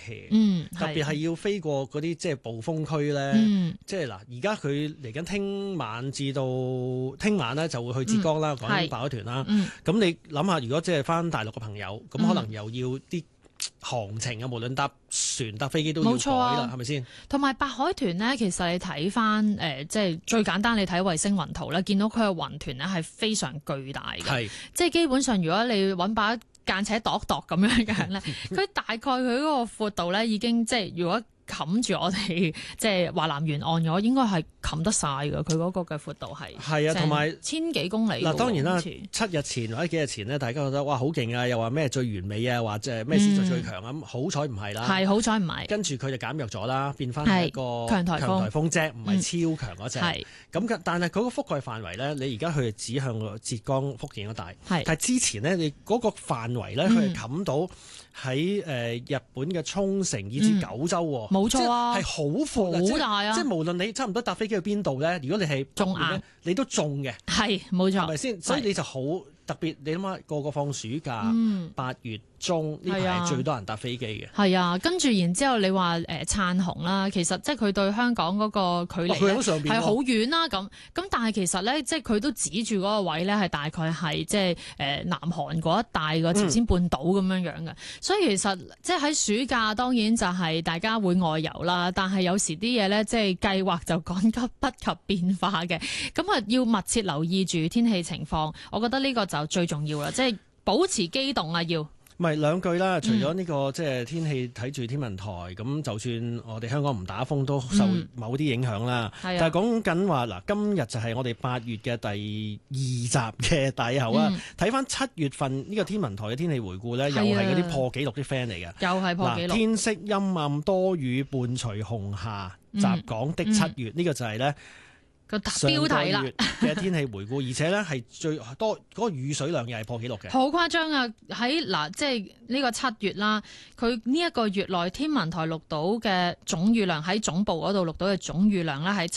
hea，特別係要飛過嗰啲即係暴風區咧，即係嗱，而家佢嚟緊聽晚至到聽晚咧就會去浙江啦，講緊白海豚啦。咁你諗下，如果即係翻大陸嘅朋友，咁可能又要啲行程啊，無論搭船搭飛機都要改啦，係咪先？ 同埋白海豚咧，其實你睇翻即係最簡單，你睇衛星雲圖咧，見到佢嘅雲團咧係非常巨大嘅，即係基本上如果你揾把間尺度咁樣嘅咧，佢大概佢嗰個闊度咧已經即係如果冚住我哋即係華南沿岸嘅話，應該係冚得晒㗎。佢嗰個嘅闊度係同埋 1000幾公里。 嗱，當然啦，7日前或者幾日前呢，大家覺得哇好勁啊，又話咩最完美啊，或者咩獅子最強咁，好彩唔係啦。係好彩唔係。跟住佢就減弱咗啦，變翻係一個強颱風啫，唔係超強嗰隻。咁但係嗰個覆蓋範圍咧，你而家佢係指向個浙江、福建嗰帶。但係之前呢，你嗰個範圍咧，佢係冚到喺日本嘅沖繩以至九州喎。冇錯啊，係好闊好大啊！即係無論你差唔多搭飛機去邊度咧，如果你係中眼，你都中嘅。係冇錯，係咪先？所以你就好特別。你諗下，個放暑假，8月中呢排係最多人搭飛機嘅。係啊，跟住然之後你話燦紅啦，其實即係佢對香港嗰個距離係好遠啦。咁但係其實咧，即係佢都指住嗰個位咧，係大概係即係南韓嗰一帶個朝鮮半島咁樣嘅。所以其實即係喺暑假當然就係大家會外遊啦，但係有時啲嘢咧即係計劃就趕急不及變化嘅，咁啊要密切留意住天氣情況。我覺得呢個就最重要啦，即係保持機動啊要。唔係兩句啦，除咗呢個即係天氣睇住天文台，咁就算我哋香港唔打風都受某啲影響啦。但係講緊話嗱，今日就係我哋8月嘅第2集嘅大後啊。睇翻7月份呢個天文台嘅天氣回顧咧，又係嗰啲破紀錄啲 friend 嚟嘅。又係破紀錄。天色陰暗多雨伴隨紅霞，襲港的7月呢個就係咧。個標題啦嘅天氣回顧，而且咧係最多嗰個雨水量又係破紀錄嘅，好誇張啊！喺嗱，即係呢個7月啦，佢呢一個月內天文台錄到嘅總雨量喺總部嗰度錄到嘅總雨量咧係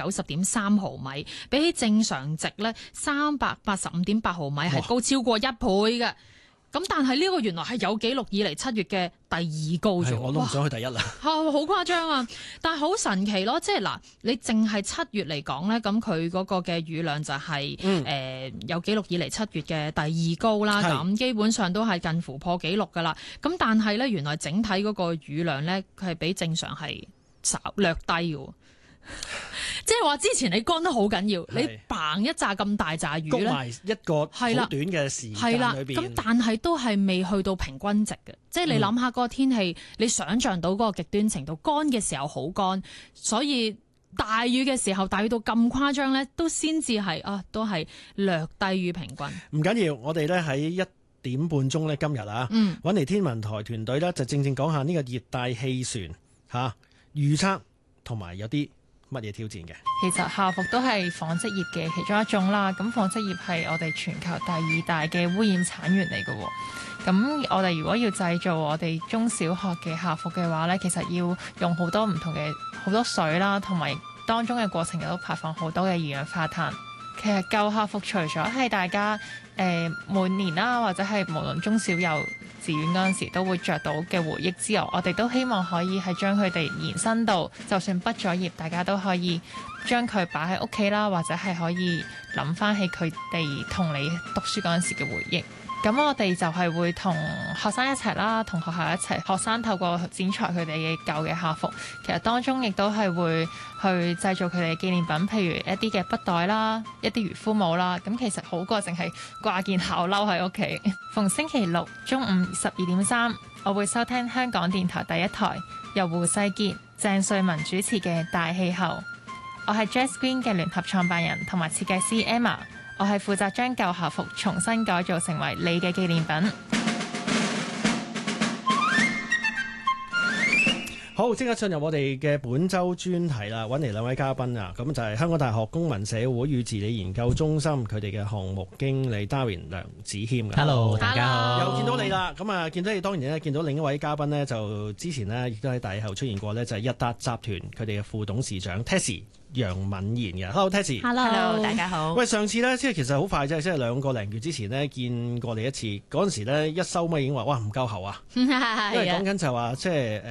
790.3毫米，比起正常值咧385.8毫米係高超過1倍嘅。咁但係呢個原來係有紀錄以嚟7月嘅第2高咗，我都唔想去第一啦。好誇張啊！但係好神奇咯，即係嗱，你淨係7月嚟講咧，咁佢嗰個嘅雨量就係有紀錄以嚟7月嘅第2高啦。咁基本上都係近乎破紀錄噶啦。咁但係咧，原來整體嗰個雨量咧，佢係比正常係略低嘅。即係話之前你乾得好緊要，你嘭一紮咁大紮雨咧，谷埋一個好短嘅時間裏邊，咁但係都係未去到平均值嘅。即係你諗下嗰個天氣，你想象到嗰個極端程度，乾嘅時候好乾，所以大雨嘅時候大雨到咁誇張咧，都先至係都係略低於平均。唔緊要，我哋咧喺1點半鐘咧今日揾嚟天文台團隊咧就正講下呢個熱帶氣旋預測同埋有啲乜嘢挑戰嘅？ 其實校服都係紡織業嘅其中一種啦。咁紡織業係我哋全球第2大嘅污染產源嚟嘅。咁我哋如果要製造我哋中小學嘅校服嘅話呢，其實要用好多唔同嘅好多水啦，同埋當中嘅過程亦都排放好多嘅二氧化碳。其實舊校服除咗係大家每年啦，或者係無論中小幼稚園嗰陣時都會着到嘅回憶之外，我哋都希望可以係將佢哋延伸到，就算畢咗業，大家都可以將佢擺喺屋企啦，或者係可以諗翻起佢哋同你讀書嗰陣時嘅回憶。咁我哋就係會同學生一齊啦，同學校一齊，學生透過剪裁佢哋嘅舊嘅校服，其實當中亦都係會去製造佢哋嘅紀念品，譬如一啲嘅筆袋啦，一啲漁夫帽啦。咁其實好過淨係掛件校褸喺屋企。逢星期六中午12.3，我會收聽香港電台第1台由胡世傑、鄭瑞文主持嘅《大氣候》。我係 Jazz Green 嘅聯合創辦人同埋設計師 Emma。我係負責將舊校服重新改造成為你嘅紀念品。 好，即刻進入我哋嘅本週專題啦，揾嚟2位嘉賓啊，咁就係香港大學公民社會與治理研究中心佢哋嘅項目經理 Darwin 梁梓謙。 Hello， 大家好， 又見到你啦。咁啊，見到你當然咧，見到另一位嘉賓呢，就之前呢亦都喺大後出現過呢，就係日達集團佢哋嘅副董事長 Tessie 楊敏妍嘅。Hello Tessie。 Hello， 大家好。 喂，上次呢，即係其實好快啫，即係2個零月之前呢，見過你一次，嗰陣時呢一收咪已經話哇唔夠喉啊，因為講緊就話即係